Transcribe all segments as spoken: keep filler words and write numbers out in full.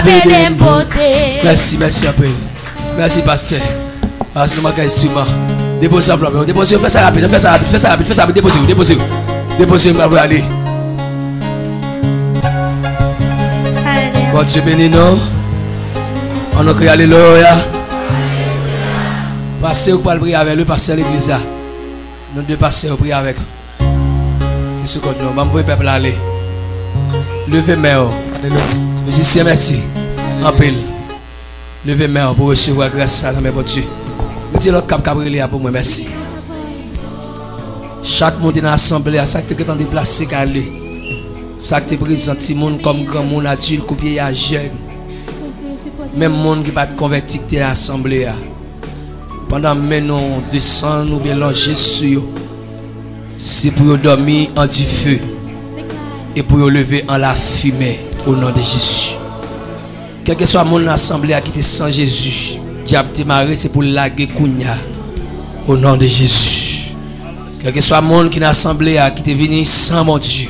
Merci, merci un peu. Merci, pasteur. Parce que nous manquons instrument. Déposez simplement. Déposez, faites ça rapide, faites ça rapide, faites ça rapide, faites ça rapide. Déposez, déposez. Déposez, vous aller. Bon Dieu béni nous. On a crié alléluia. Passez ou pas le prier avec le pasteur de l'église. Nous deux pasteurs prier avec. C'est ce qu'on nous. Je vais vous peuple aller. Levez main. Alléluia. Musicien, merci. En pile. Levez main pour recevoir grâce à notre Dieu. Mettez le cap Cabriolet pour moi, merci. Chaque monde dans l'assemblée, chaque qui est en déplacé, chaque qui est présent, petit monde comme grand monde, adulte, ou vieillard, jeune. Même monde qui va te convertir dans l'assemblée. Pendant que nous descendons, nous mélangeons sur eux. C'est pour dormir en du feu et pour lever en la fumée au nom de Jésus. Quel que soit mon assemblée qui est sans Jésus, diable te marre, c'est pour laguer Kounia au nom de Jésus. Quel que soit mon qui est assemblée qui est venu sans mon Dieu,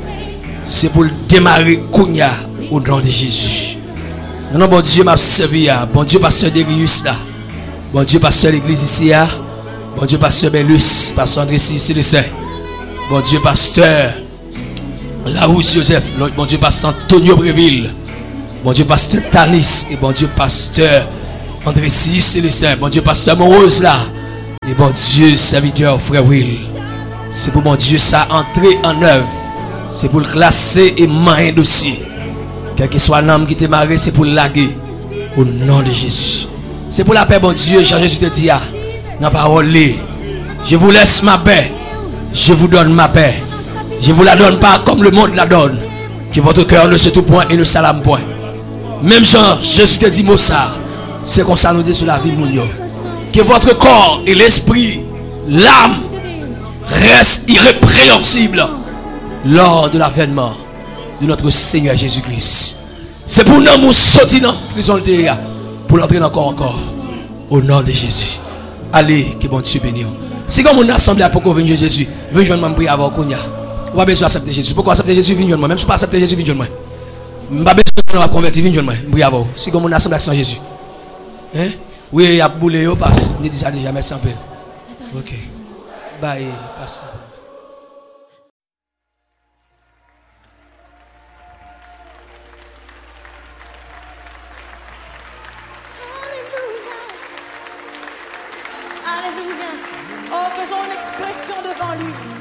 c'est pour démarrer Kounia au nom de Jésus. Non, bon Dieu m'a servi, bon Dieu pasteur Derius là, bon Dieu pasteur l'église ici, bon Dieu pasteur Belus, pasteur André ici le Saint, bon Dieu pasteur Larousse Joseph, bon Dieu pasteur Antonio Breville, bon Dieu pasteur Tanis, et bon Dieu pasteur André Célestin, bon Dieu pasteur Morose là, et bon Dieu serviteur frère Will. C'est pour mon Dieu ça entrer en œuvre, c'est pour le classer et main dossier. Quel que soit l'âme qui te marre, c'est pour laguer au nom de Jésus. C'est pour la paix, bon Dieu, Jean-Jésus te dit, dans la parole, je vous laisse ma paix, je vous donne ma paix. Je ne vous la donne pas comme le monde la donne. Que votre cœur ne se tout point et ne salame point. Même Jean, Jésus te dit, ça, c'est comme ça nous dit sur la vie de que votre corps et l'esprit, l'âme, restent irrépréhensibles lors de l'avènement de notre Seigneur Jésus-Christ. C'est pour nous nous sortir dans la prison de terre, pour entrer encore encore. Au nom de Jésus. Allez, que bon Dieu bénisse. Si comme on a assemblé à pourquoi venir Jésus, venez joindre prier avant qu'on y a. On va besoin d'accepter Jésus. Pourquoi accepter Jésus, venez joindre moi. Même si pas accepter Jésus, venez joindre moi. Je n'ai pas besoin de convertir, venez joindre moi. Prier avant. Si comme on a assemblé sans Jésus. Hein? Oui, il y a boulé, il passe. Je dis ça déjà, merci un peu. Ok. Bye, passe. Alléluia. Oh, faisons une expression devant lui.